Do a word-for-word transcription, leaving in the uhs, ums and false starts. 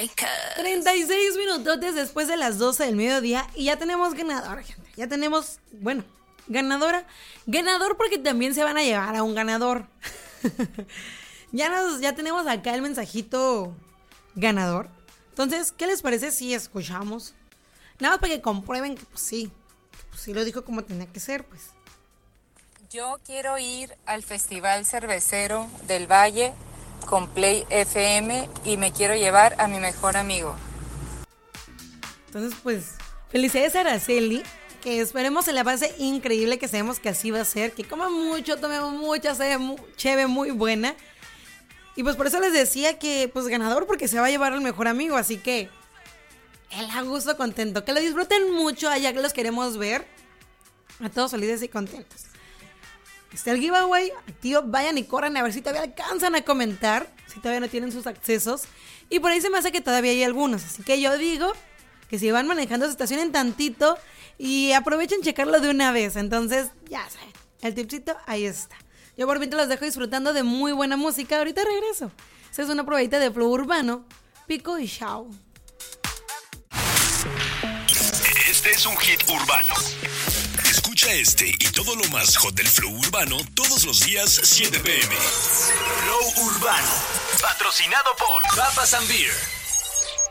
treinta y seis minutotes después de las doce del mediodía y ya tenemos ganador, gente. Ya tenemos, bueno, ganadora. Ganador porque también se van a llevar a un ganador. ya, nos, ya tenemos acá el mensajito ganador. Entonces, ¿qué les parece si escuchamos? Nada más para que comprueben que pues sí, que, pues, sí lo dijo como tenía que ser, pues. Yo quiero ir al Festival Cervecero del Valle con Play F M y me quiero llevar a mi mejor amigo. Entonces, pues, felicidades a Araceli, que esperemos se la pase increíble, que sabemos que así va a ser, que coma mucho, tomemos mucha, se ve muy, cheve muy buena. Y pues por eso les decía que, pues, ganador, porque se va a llevar al mejor amigo, así que él a gusto, contento, que lo disfruten mucho, allá que los queremos ver, a todos felices y contentos. Está el giveaway, activo, vayan y corran a ver si todavía alcanzan a comentar, si todavía no tienen sus accesos. Y por ahí se me hace que todavía hay algunos, así que yo digo que si van manejando se estacionen tantito y aprovechen checarlo de una vez. Entonces, ya saben, el tipcito ahí está. Yo por mientras los dejo disfrutando de muy buena música, ahorita regreso. Esa es una probadita de flow urbano, pico y chao. Este es un hit urbano. Escucha este y todo lo más hot del flow urbano todos los días siete p m. Flow Urbano, patrocinado por Papas and Beer.